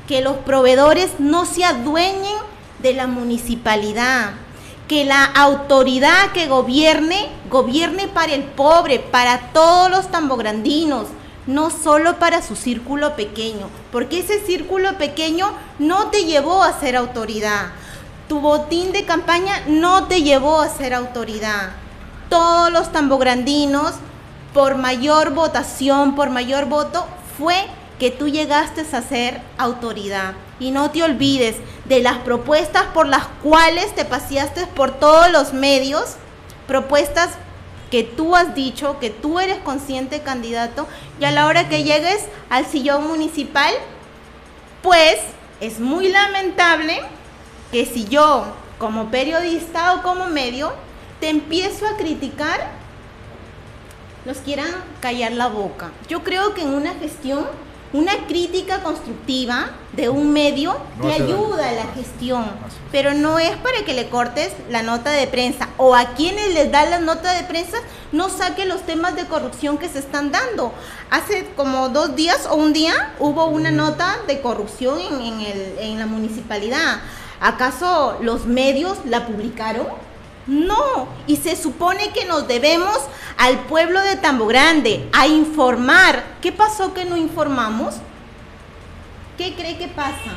que los proveedores no se adueñen de la municipalidad, que la autoridad que gobierne para el pobre, para todos los tambograndinos, no solo para su círculo pequeño, porque ese círculo pequeño no te llevó a ser autoridad. Tu botín de campaña no te llevó a ser autoridad. Todos los tambograndinos, por mayor votación, por mayor voto, fue que tú llegaste a ser autoridad. Y no te olvides de las propuestas por las cuales te paseaste por todos los medios, propuestas que tú has dicho, que tú eres consciente candidato, y a la hora que llegues al sillón municipal, pues es muy lamentable que si yo, como periodista o como medio, te empiezo a criticar, nos quieran callar la boca. Yo creo que en una gestión, una crítica constructiva de un medio te ayuda a la gestión, pero no es para que le cortes la nota de prensa, o a quienes les dan la nota de prensa no saque los temas de corrupción que se están dando. Hace como 2 días o un día hubo una nota de corrupción en la municipalidad. ¿Acaso los medios la publicaron? No, y se supone que nos debemos al pueblo de Tambo Grande a informar. ¿Qué pasó que no informamos? ¿Qué cree que pasa?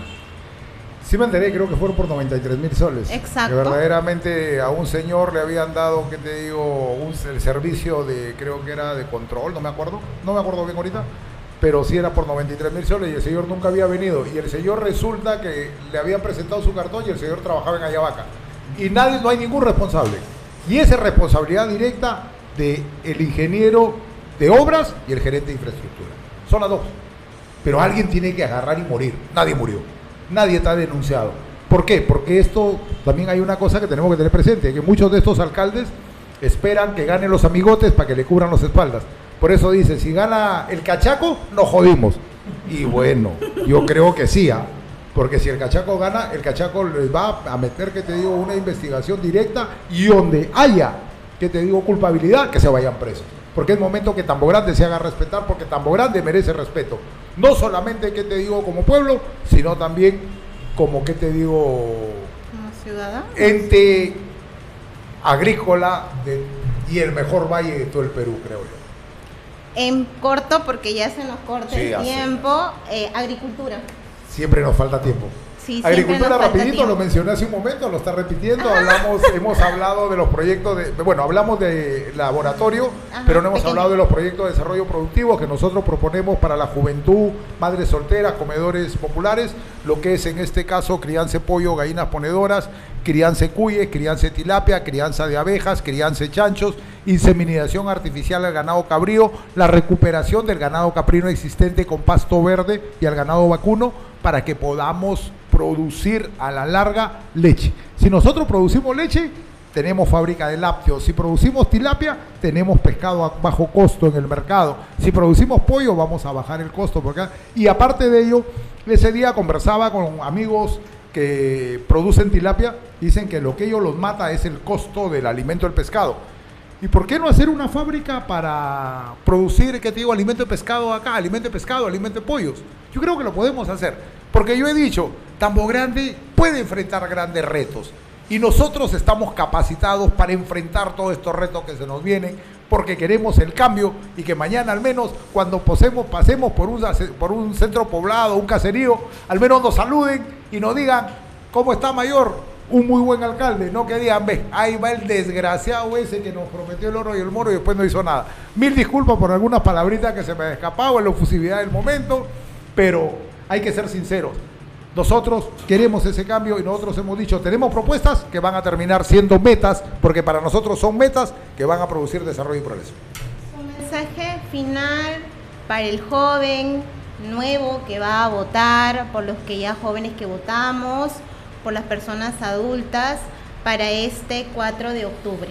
Sí me enteré, creo que fueron por 93,000 soles. Exacto. Que verdaderamente a un señor le habían dado, ¿qué te digo? El servicio de, creo que era de control, no me acuerdo bien ahorita, pero sí era por 93,000 soles y el señor nunca había venido. Y el señor resulta que le habían presentado su cartón y el señor trabajaba en Ayabaca. Y no hay ningún responsable. Y esa es responsabilidad directa del ingeniero de obras y el gerente de infraestructura. Son las dos. Pero alguien tiene que agarrar y morir. Nadie murió. Nadie está denunciado. ¿Por qué? Porque esto también hay una cosa que tenemos que tener presente, que muchos de estos alcaldes esperan que ganen los amigotes para que le cubran las espaldas. Por eso dicen, si gana el cachaco, nos jodimos. Y bueno, yo creo que sí, porque si el cachaco gana, el cachaco les va a meter, que te digo, una investigación directa, y donde haya, que te digo, culpabilidad, que se vayan presos. Porque es momento que Tambo Grande se haga respetar, porque Tambo Grande merece respeto. No solamente, que te digo, como pueblo, sino también como, que te digo, como ciudadano, ente agrícola y el mejor valle de todo el Perú, creo yo. En corto, porque ya se nos corta el tiempo, agricultura. Siempre nos falta tiempo. Sí, agricultura, rapidito, lo mencioné hace un momento, lo está repitiendo. Hemos hablado de los proyectos hablamos de laboratorio, pero no hemos hablado de los proyectos de desarrollo productivo que nosotros proponemos para la juventud, madres solteras, comedores populares, lo que es en este caso crianza de pollo, gallinas ponedoras, crianza de cuyes, crianza de tilapia, crianza de abejas, crianza de chanchos, inseminación artificial del ganado cabrío, la recuperación del ganado caprino existente con pasto verde y al ganado vacuno, para que podamos producir a la larga leche. Si nosotros producimos leche, tenemos fábrica de lácteos. Si producimos tilapia, tenemos pescado a bajo costo en el mercado. Si producimos pollo, vamos a bajar el costo. Y aparte de ello, ese día conversaba con amigos que producen tilapia, dicen que lo que ellos los mata es el costo del alimento del pescado. ¿Y por qué no hacer una fábrica para producir, qué te digo, alimento de pescado acá, alimento de pescado, alimento de pollos? Yo creo que lo podemos hacer, porque yo he dicho, Tambo Grande puede enfrentar grandes retos y nosotros estamos capacitados para enfrentar todos estos retos que se nos vienen, porque queremos el cambio y que mañana al menos cuando pasemos por un centro poblado, un caserío, al menos nos saluden y nos digan, ¿cómo está, mayor? Un muy buen alcalde, no que digan, ve, ahí va el desgraciado ese que nos prometió el oro y el moro y después no hizo nada. Mil disculpas por algunas palabritas que se me han escapado en la efusividad del momento, pero hay que ser sinceros. Nosotros queremos ese cambio y nosotros hemos dicho, tenemos propuestas que van a terminar siendo metas, porque para nosotros son metas que van a producir desarrollo y progreso. Un mensaje final para el joven nuevo que va a votar, por los que ya jóvenes que votamos, por las personas adultas, para este 4 de octubre.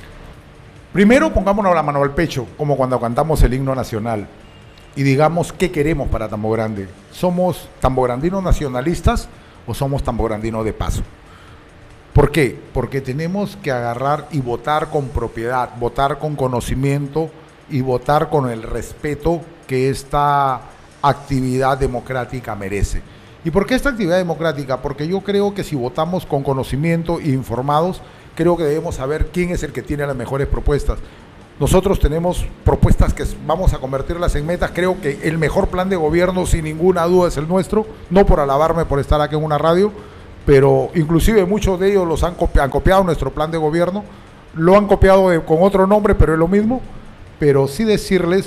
Primero, pongámonos la mano al pecho, como cuando cantamos el himno nacional, y digamos qué queremos para Tambo Grande. ¿Somos tambograndinos nacionalistas o somos tambograndinos de paso? ¿Por qué? Porque tenemos que agarrar y votar con propiedad, votar con conocimiento y votar con el respeto que esta actividad democrática merece. ¿Y por qué esta actividad democrática? Porque yo creo que si votamos con conocimiento e informados, creo que debemos saber quién es el que tiene las mejores propuestas. Nosotros tenemos propuestas que vamos a convertirlas en metas. Creo que el mejor plan de gobierno, sin ninguna duda, es el nuestro. No por alabarme por estar aquí en una radio, pero inclusive muchos de ellos han copiado nuestro plan de gobierno. Lo han copiado con otro nombre, pero es lo mismo. Pero sí decirles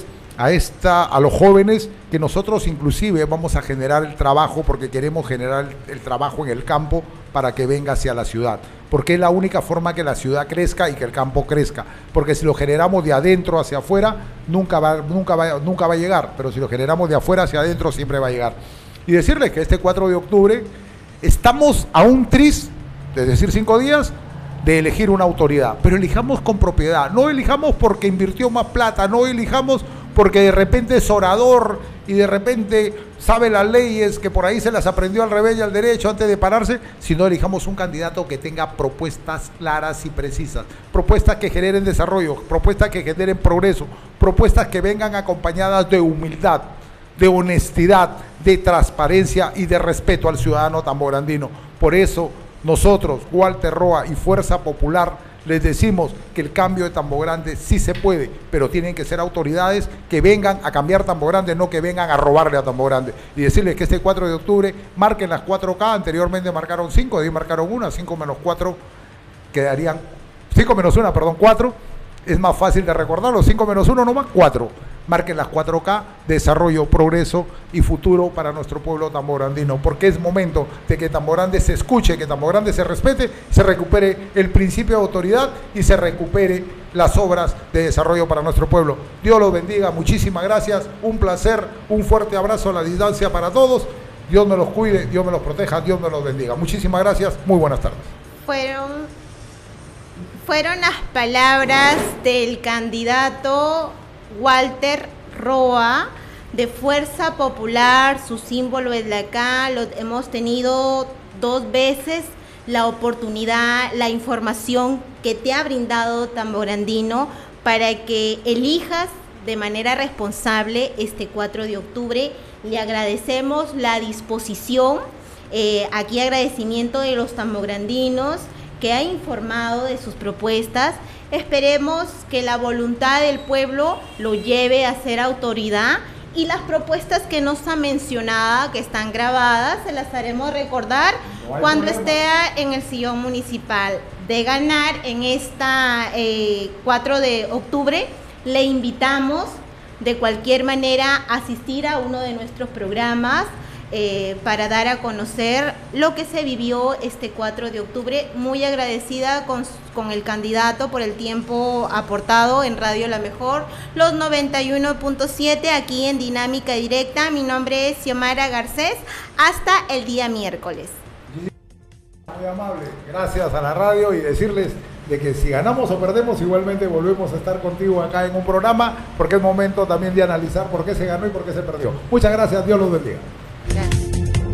a los jóvenes que nosotros inclusive vamos a generar el trabajo, porque queremos generar el trabajo en el campo para que venga hacia la ciudad, porque es la única forma que la ciudad crezca y que el campo crezca, porque si lo generamos de adentro hacia afuera nunca va a llegar, pero si lo generamos de afuera hacia adentro siempre va a llegar. Y decirles que este 4 de octubre estamos a un tris, es decir, 5 días, de elegir una autoridad, pero elijamos con propiedad, no elijamos porque invirtió más plata, no elijamos porque de repente es orador y de repente sabe las leyes, que por ahí se las aprendió al revés y al derecho antes de pararse, sino elijamos un candidato que tenga propuestas claras y precisas, propuestas que generen desarrollo, propuestas que generen progreso, propuestas que vengan acompañadas de humildad, de honestidad, de transparencia y de respeto al ciudadano tambograndino. Por eso nosotros, Walter Roa y Fuerza Popular, les decimos que el cambio de Tambogrande sí se puede, pero tienen que ser autoridades que vengan a cambiar Tambogrande, no que vengan a robarle a Tambogrande. Y decirles que este 4 de octubre marquen las 4K, anteriormente marcaron 5, de ahí marcaron 1, 5 menos 4 quedarían, 5 menos 1, perdón, 4, es más fácil de recordarlo, 5 menos 1 nomás, 4. Marquen las 4K, desarrollo, progreso y futuro para nuestro pueblo tambograndino, porque es momento de que Tambogrande se escuche, que Tambogrande se respete, se recupere el principio de autoridad y se recupere las obras de desarrollo para nuestro pueblo. Dios los bendiga, muchísimas gracias, un placer, un fuerte abrazo a la distancia para todos, Dios me los cuide, Dios me los proteja, Dios me los bendiga. Muchísimas gracias, muy buenas tardes. Fueron las palabras del candidato Walter Roa de Fuerza Popular. Su símbolo es la K. Hemos tenido 2 veces la oportunidad, la información que te ha brindado Tambograndino para que elijas de manera responsable este 4 de octubre. Le agradecemos la disposición, aquí agradecimiento de los tambograndinos que ha informado de sus propuestas. Esperemos que la voluntad del pueblo lo lleve a ser autoridad y las propuestas que nos ha mencionado, que están grabadas, se las haremos recordar cuando esté en el sillón municipal. De ganar en esta 4 de octubre, le invitamos de cualquier manera a asistir a uno de nuestros programas para dar a conocer lo que se vivió este 4 de octubre. Muy agradecida con el candidato por el tiempo aportado en Radio La Mejor, los 91.7 aquí en Dinámica Directa. Mi nombre es Xiomara Garcés. Hasta el día miércoles. Muy amable, gracias a la radio, y decirles de que si ganamos o perdemos, igualmente volvemos a estar contigo acá en un programa, porque es momento también de analizar por qué se ganó y por qué se perdió. Muchas gracias, Dios los bendiga. Gracias.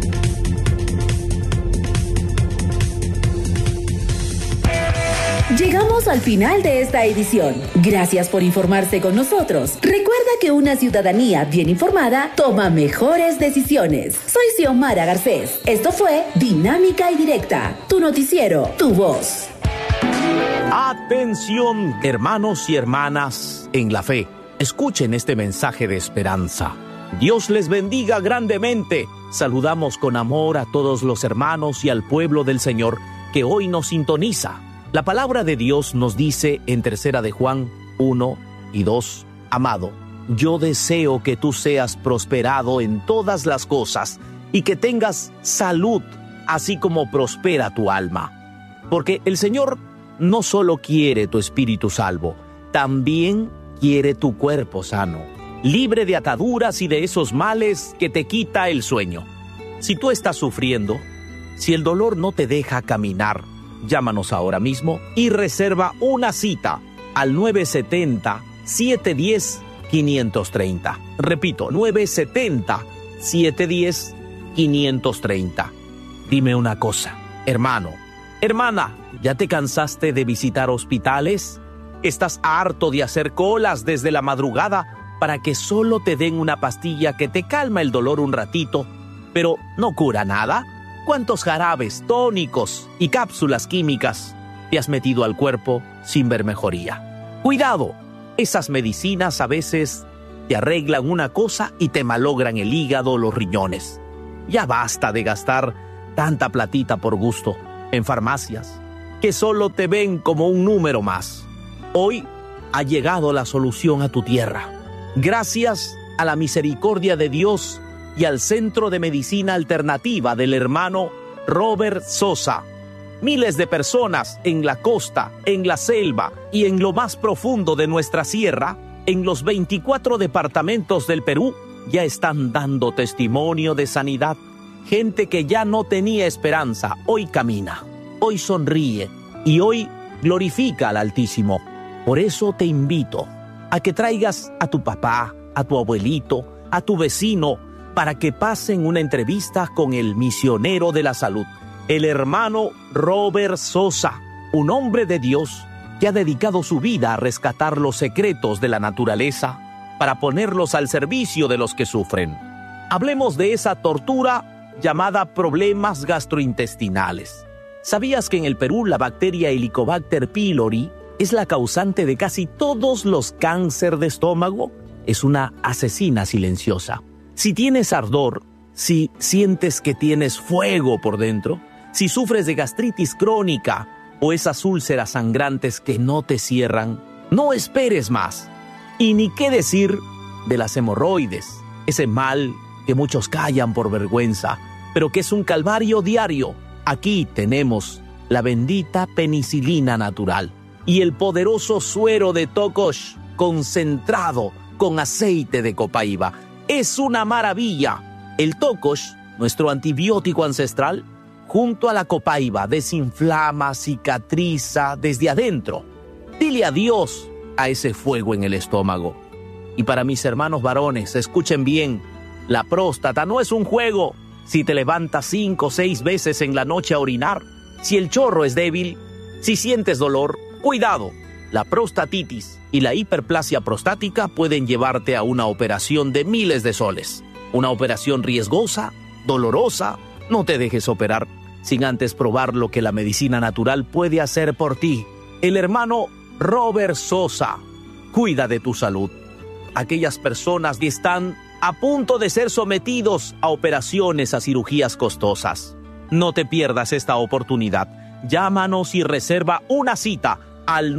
Llegamos al final de esta edición. Gracias por informarse con nosotros. Recuerda que una ciudadanía bien informada toma mejores decisiones. Soy Xiomara Garcés. Esto fue Dinámica y Directa, tu noticiero, tu voz. Atención, hermanos y hermanas en la fe. Escuchen este mensaje de esperanza. Dios les bendiga grandemente. Saludamos con amor a todos los hermanos y al pueblo del Señor que hoy nos sintoniza. La palabra de Dios nos dice en 3 de Juan 1 y 2, amado, yo deseo que tú seas prosperado en todas las cosas y que tengas salud, así como prospera tu alma. Porque el Señor no solo quiere tu espíritu salvo, también quiere tu cuerpo sano, libre de ataduras y de esos males que te quita el sueño. Si tú estás sufriendo, si el dolor no te deja caminar, llámanos ahora mismo y reserva una cita al 970-710-530. Repito, 970-710-530. Dime una cosa, hermano, hermana, ¿ya te cansaste de visitar hospitales? ¿Estás harto de hacer colas desde la madrugada para que solo te den una pastilla que te calma el dolor un ratito, pero no cura nada. ¿Cuántos jarabes, tónicos y cápsulas químicas te has metido al cuerpo sin ver mejoría? Cuidado, esas medicinas a veces te arreglan una cosa y te malogran el hígado o los riñones. Ya basta de gastar tanta platita por gusto en farmacias que solo te ven como un número más. Hoy ha llegado la solución a tu tierra. Gracias a la misericordia de Dios y al Centro de Medicina Alternativa del hermano Robert Sosa. Miles de personas en la costa, en la selva y en lo más profundo de nuestra sierra, en los 24 departamentos del Perú, ya están dando testimonio de sanidad. Gente que ya no tenía esperanza, hoy camina, hoy sonríe y hoy glorifica al Altísimo. Por eso te invito a que traigas a tu papá, a tu abuelito, a tu vecino, para que pasen una entrevista con el misionero de la salud, el hermano Robert Sosa, un hombre de Dios que ha dedicado su vida a rescatar los secretos de la naturaleza para ponerlos al servicio de los que sufren. Hablemos de esa tortura llamada problemas gastrointestinales. ¿Sabías que en el Perú la bacteria Helicobacter pylori es la causante de casi todos los cánceres de estómago? Es una asesina silenciosa. Si tienes ardor, si sientes que tienes fuego por dentro, si sufres de gastritis crónica o esas úlceras sangrantes que no te cierran, no esperes más. Y ni qué decir de las hemorroides, ese mal que muchos callan por vergüenza, pero que es un calvario diario. Aquí tenemos la bendita penicilina natural y el poderoso suero de Tocosh concentrado con aceite de copaiba. Es una maravilla. El Tocosh, nuestro antibiótico ancestral, junto a la copaiba, desinflama, cicatriza desde adentro. Dile adiós a ese fuego en el estómago. Y para mis hermanos varones, escuchen bien, la próstata no es un juego. Si te levantas 5 o 6 veces en la noche a orinar, si el chorro es débil, si sientes dolor, cuidado. La prostatitis y la hiperplasia prostática pueden llevarte a una operación de miles de soles. Una operación riesgosa, dolorosa. No te dejes operar sin antes probar lo que la medicina natural puede hacer por ti. El hermano Robert Sosa cuida de tu salud. Aquellas personas que están a punto de ser sometidos a operaciones, a cirugías costosas. No te pierdas esta oportunidad. Llámanos y reserva una cita al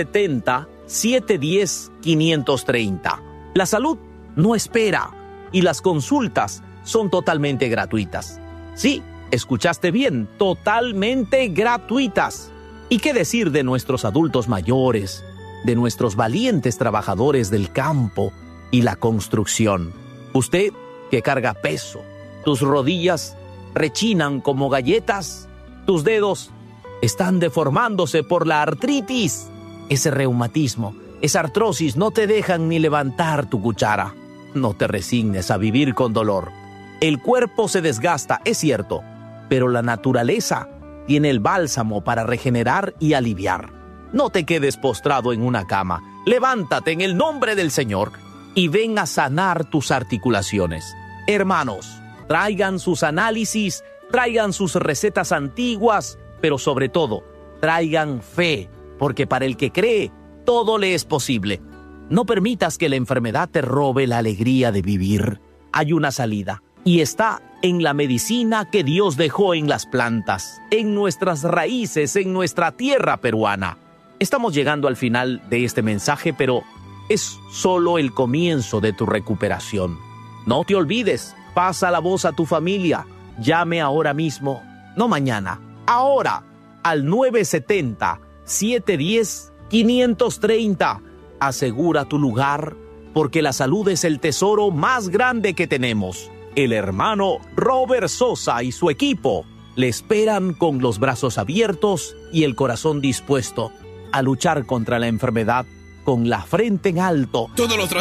970-710-530. La salud no espera y las consultas son totalmente gratuitas. Sí, escuchaste bien, totalmente gratuitas. ¿Y qué decir de nuestros adultos mayores, de nuestros valientes trabajadores del campo y la construcción? Usted que carga peso, tus rodillas rechinan como galletas, tus dedos están deformándose por la artritis, ese reumatismo, esa artrosis no te dejan ni levantar tu cuchara. No te resignes a vivir con dolor. El cuerpo se desgasta, es cierto, pero la naturaleza tiene el bálsamo para regenerar y aliviar. No te quedes postrado en una cama. Levántate en el nombre del Señor y ven a sanar tus articulaciones. Hermanos, traigan sus análisis, traigan sus recetas antiguas, pero sobre todo, traigan fe, porque para el que cree, todo le es posible. No permitas que la enfermedad te robe la alegría de vivir. Hay una salida, y está en la medicina que Dios dejó en las plantas, en nuestras raíces, en nuestra tierra peruana. Estamos llegando al final de este mensaje, pero es solo el comienzo de tu recuperación. No te olvides, pasa la voz a tu familia. Llame ahora mismo, no mañana, ahora, al 970-710-530. Asegura tu lugar, porque la salud es el tesoro más grande que tenemos. El hermano Robert Sosa y su equipo le esperan con los brazos abiertos y el corazón dispuesto a luchar contra la enfermedad con la frente en alto. Todos los